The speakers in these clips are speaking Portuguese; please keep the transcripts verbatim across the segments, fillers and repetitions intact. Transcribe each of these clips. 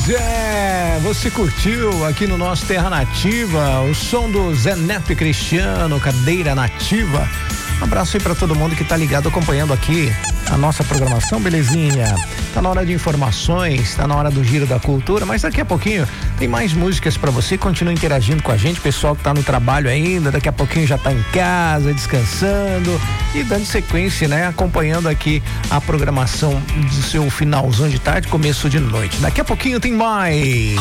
Pois é, você curtiu aqui no nosso Terra Nativa o som do Zé Neto e Cristiano, Cadeira Nativa. Um abraço aí pra todo mundo que tá ligado, acompanhando aqui a nossa programação, belezinha? Tá na hora de informações, tá na hora do Giro da Cultura, mas daqui a pouquinho tem mais músicas pra você. Continua interagindo com a gente, pessoal que tá no trabalho ainda, daqui a pouquinho já tá em casa, descansando e dando sequência, né? Acompanhando aqui a programação do seu finalzão de tarde, começo de noite. Daqui a pouquinho tem mais.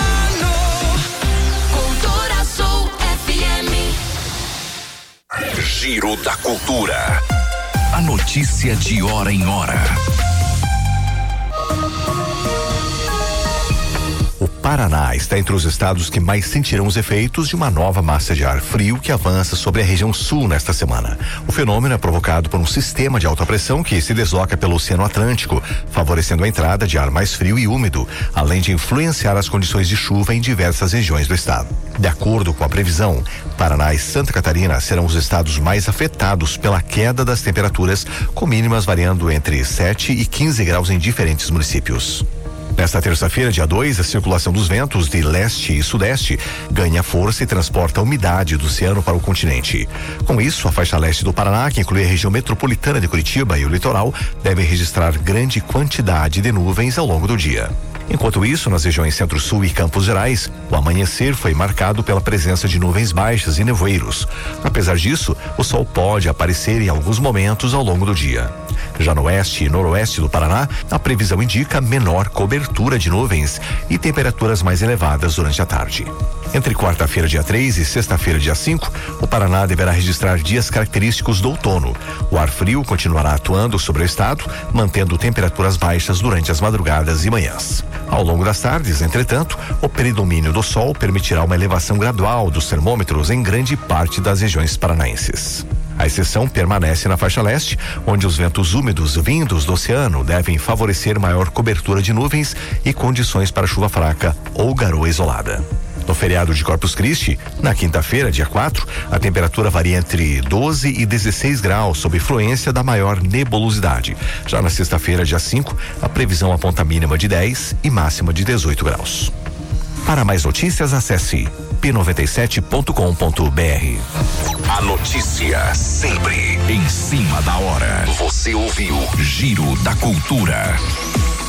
Giro da Cultura. A notícia de hora em hora. O Paraná está entre os estados que mais sentirão os efeitos de uma nova massa de ar frio que avança sobre a região sul nesta semana. O fenômeno é provocado por um sistema de alta pressão que se desloca pelo Oceano Atlântico, favorecendo a entrada de ar mais frio e úmido, além de influenciar as condições de chuva em diversas regiões do estado. De acordo com a previsão, Paraná e Santa Catarina serão os estados mais afetados pela queda das temperaturas, com mínimas variando entre sete e quinze graus em diferentes municípios. Nesta terça-feira, dia dois, a circulação dos ventos de leste e sudeste ganha força e transporta a umidade do oceano para o continente. Com isso, a faixa leste do Paraná, que inclui a região metropolitana de Curitiba e o litoral, deve registrar grande quantidade de nuvens ao longo do dia. Enquanto isso, nas regiões Centro-Sul e Campos Gerais, o amanhecer foi marcado pela presença de nuvens baixas e nevoeiros. Apesar disso, o sol pode aparecer em alguns momentos ao longo do dia. Já no oeste e noroeste do Paraná, a previsão indica menor cobertura de nuvens e temperaturas mais elevadas durante a tarde. Entre quarta-feira, dia três e sexta-feira, dia cinco, o Paraná deverá registrar dias característicos do outono. O ar frio continuará atuando sobre o estado, mantendo temperaturas baixas durante as madrugadas e manhãs. Ao longo das tardes, entretanto, o predomínio do sol permitirá uma elevação gradual dos termômetros em grande parte das regiões paranaenses. A exceção permanece na faixa leste, onde os ventos úmidos vindos do oceano devem favorecer maior cobertura de nuvens e condições para chuva fraca ou garoa isolada. No feriado de Corpus Christi, na quinta-feira, dia quatro, a temperatura varia entre doze e dezesseis graus, sob influência da maior nebulosidade. Já na sexta-feira, dia cinco, a previsão aponta mínima de dez e máxima de dezoito graus. Para mais notícias, acesse p noventa e sete ponto com ponto b r. A notícia sempre em cima da hora. Você ouviu Giro da Cultura.